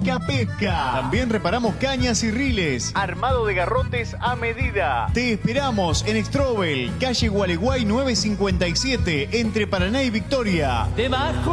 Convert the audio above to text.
Pesca Pesca. También reparamos cañas y riles. Armado de garrotes a medida. Te esperamos en Strobel, calle Gualeguay 957, entre Paraná y Victoria. Debajo